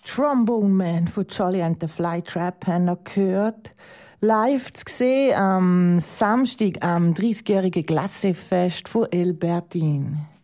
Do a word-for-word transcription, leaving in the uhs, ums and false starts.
Trombone Man von Jolly and the Flytrap haben noch gehört. Live zu sehen am Samstag am dreißigjährigen Glacé-Fest von El Bertin.